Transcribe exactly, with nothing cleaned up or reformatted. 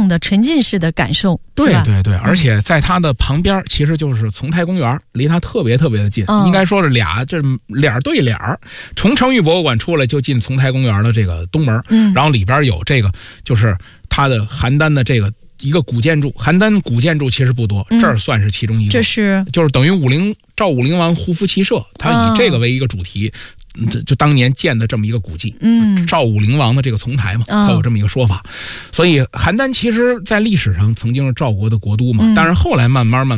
样的沉浸式的感受， 对对对，而且在它的旁边其实就是丛台公园，离它特别特别的近， 嗯、 应该说是俩这脸对脸，从成渝博物馆出来就进丛台公园的这个东门， 嗯， 然后里边有这个就是它的邯郸的这个一个古建筑，邯郸古建筑其实不多， 嗯、 这儿算是其中一个， 这是就是等于武陵赵武陵王胡服骑射，它以这个为一个主题。嗯就就当年建的这么一个古迹， 嗯， 赵武陵王的这个丛台嘛，它有这么一个说法。所以邯郸其实在历史上曾经是赵国的国都嘛，但是后来慢慢慢慢